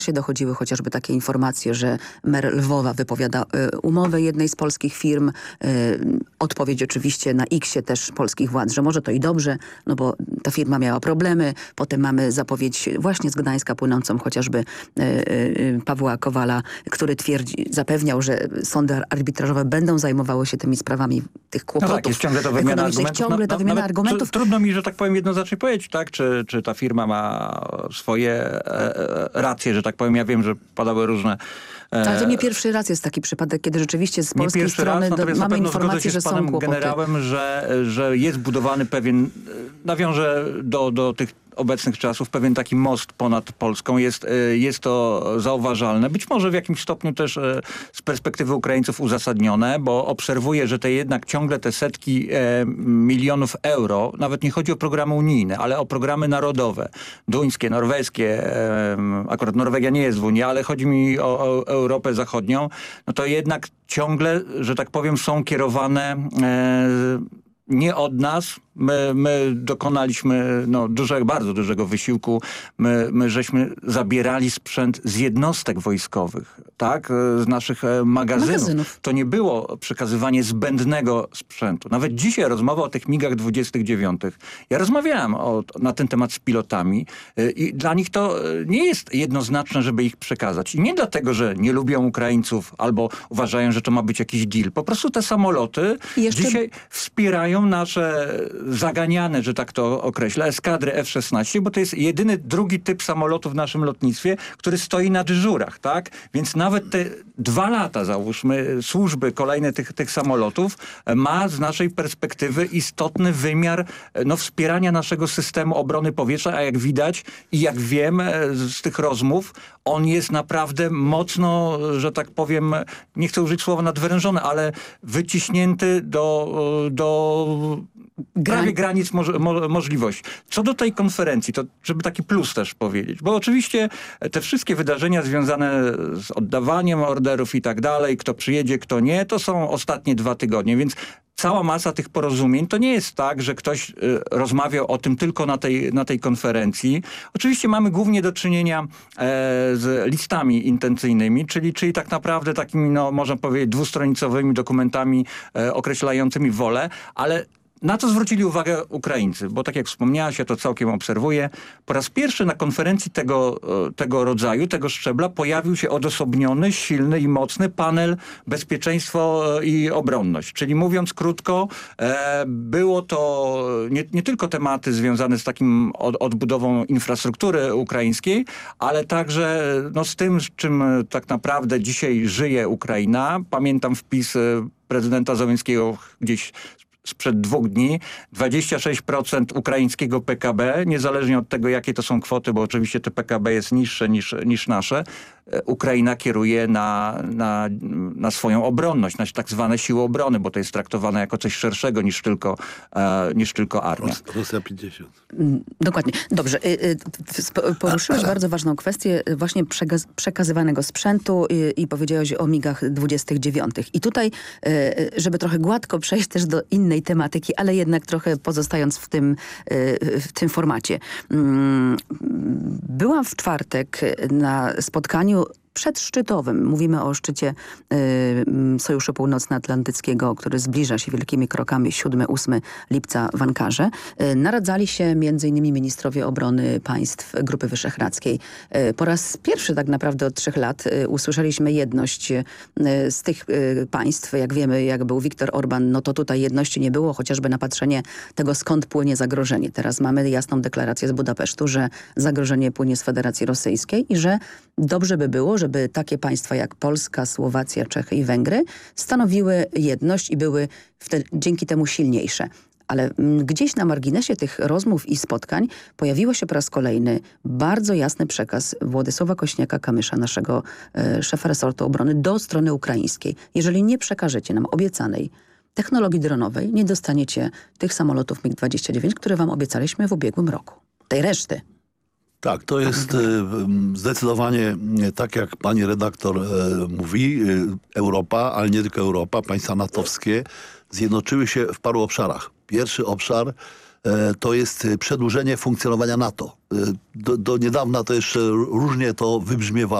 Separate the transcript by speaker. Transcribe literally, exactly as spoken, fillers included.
Speaker 1: się dochodziły chociażby takie informacje, że mer Lwowa wypowiada y, umowę jednej z polskich firm. Y, odpowiedź oczywiście na X-ie też polskich władz, że może to i dobrze, no bo ta firma miała problemy. Potem mamy zapowiedź właśnie z Gdańska płynącą chociażby y, y, Pawła Kowala, który twierdzi, zapewniał, że sądy arbitrażowe będą zajmowały się tymi sprawami tych kłopotów.
Speaker 2: No tak, jest ciągle to wymiana argumentów.
Speaker 1: Ciągle to wymiana argumentów.
Speaker 2: Tr trudno mi, że tak powiem, jednoznacznie powiedzieć, tak? Czy, czy ta firma ma swoje e, racje, że tak powiem. Ja wiem, że padały różne... E,
Speaker 1: Ale to nie pierwszy raz jest taki przypadek, kiedy rzeczywiście z polskiej strony
Speaker 2: raz,
Speaker 1: do, mamy informację, że są kłopoty.
Speaker 2: generałem, że, że jest budowany pewien, nawiążę do, do tych obecnych czasów, pewien taki most ponad Polską. Jest, jest to zauważalne. Być może w jakimś stopniu też z perspektywy Ukraińców uzasadnione, bo obserwuję, że te jednak ciągle te setki e, milionów euro, nawet nie chodzi o programy unijne, ale o programy narodowe, duńskie, norweskie, e, akurat Norwegia nie jest w Unii, ale chodzi mi o, o Europę Zachodnią, no to jednak ciągle, że tak powiem, są kierowane e, nie od nas. My, my dokonaliśmy no, dużego, bardzo dużego wysiłku. My, my żeśmy zabierali sprzęt z jednostek wojskowych, tak? Z naszych magazynów.
Speaker 1: magazynów.
Speaker 2: To nie było przekazywanie zbędnego sprzętu. Nawet dzisiaj rozmowa o tych migach dwudziestych dziewiątych. Ja rozmawiałem o, na ten temat z pilotami i dla nich to nie jest jednoznaczne, żeby ich przekazać. I nie dlatego, że nie lubią Ukraińców albo uważają, że to ma być jakiś deal. Po prostu te samoloty jeszcze... dzisiaj wspierają nasze zaganiane, że tak to określę, eskadry F szesnaście, bo to jest jedyny drugi typ samolotu w naszym lotnictwie, który stoi na dyżurach, tak? Więc nawet te dwa lata, załóżmy, służby kolejne tych, tych samolotów ma z naszej perspektywy istotny wymiar no, wspierania naszego systemu obrony powietrza, a jak widać i jak wiem z tych rozmów, on jest naprawdę mocno, że tak powiem, nie chcę użyć słowa nadwyrężony, ale wyciśnięty do, do prawie granic moż, mo, możliwości. Co do tej konferencji, to żeby taki plus też powiedzieć, bo oczywiście te wszystkie wydarzenia związane z oddawaniem orderów i tak dalej, kto przyjedzie, kto nie, to są ostatnie dwa tygodnie, więc cała masa tych porozumień to nie jest tak, że ktoś y, rozmawiał o tym tylko na tej, na tej konferencji. Oczywiście mamy głównie do czynienia e, z listami intencyjnymi, czyli, czyli tak naprawdę takimi, no, można powiedzieć, dwustronicowymi dokumentami e, określającymi wolę, ale na co zwrócili uwagę Ukraińcy? Bo tak jak wspomniałaś, ja to całkiem obserwuję. Po raz pierwszy na konferencji tego, tego rodzaju, tego szczebla pojawił się odosobniony, silny i mocny panel bezpieczeństwo i obronność. Czyli mówiąc krótko, e, było to nie, nie tylko tematy związane z takim od, odbudową infrastruktury ukraińskiej, ale także no, z tym, z czym tak naprawdę dzisiaj żyje Ukraina. Pamiętam wpis prezydenta Zełenskiego gdzieś sprzed dwóch dni, dwadzieścia sześć procent ukraińskiego P K B, niezależnie od tego, jakie to są kwoty, bo oczywiście to P K B jest niższe niż, niż nasze, Ukraina kieruje na, na, na swoją obronność, na tak zwane siły obrony, bo to jest traktowane jako coś szerszego niż tylko, e, niż tylko armia.
Speaker 3: Rosja pięćdziesiąt.
Speaker 1: Dokładnie. Dobrze. Poruszyłeś bardzo ważną kwestię właśnie przekazywanego sprzętu i, i powiedziałeś o migach dwudziestych dziewiątych. I tutaj, żeby trochę gładko przejść też do innej tematyki, ale jednak trochę pozostając w tym, w tym formacie. Byłam w czwartek na spotkaniu przedszczytowym. Mówimy o szczycie y, Sojuszu Północnoatlantyckiego, który zbliża się wielkimi krokami siódmego do ósmego lipca w Ankarze. Y, naradzali się między innymi ministrowie obrony państw Grupy Wyszehradzkiej. Y, po raz pierwszy tak naprawdę od trzech lat y, usłyszeliśmy jedność y, z tych y, państw. Jak wiemy, jak był Viktor Orban, no to tutaj jedności nie było, chociażby na patrzenie tego, skąd płynie zagrożenie. Teraz mamy jasną deklarację z Budapesztu, że zagrożenie płynie z Federacji Rosyjskiej i że dobrze by było, żeby takie państwa jak Polska, Słowacja, Czechy i Węgry stanowiły jedność i były wtedy, dzięki temu silniejsze. Ale gdzieś na marginesie tych rozmów i spotkań pojawiło się po raz kolejny bardzo jasny przekaz Władysława Kośniaka-Kamysza, naszego e, szefa resortu obrony, do strony ukraińskiej. Jeżeli nie przekażecie nam obiecanej technologii dronowej, nie dostaniecie tych samolotów mig dwadzieścia dziewięć, które wam obiecaliśmy w ubiegłym roku. Tej reszty.
Speaker 3: Tak, to jest zdecydowanie tak, jak pani redaktor mówi, Europa, ale nie tylko Europa, państwa natowskie zjednoczyły się w paru obszarach. Pierwszy obszar e, to jest przedłużenie funkcjonowania NATO. E, do, do niedawna to jeszcze różnie to wybrzmiewało.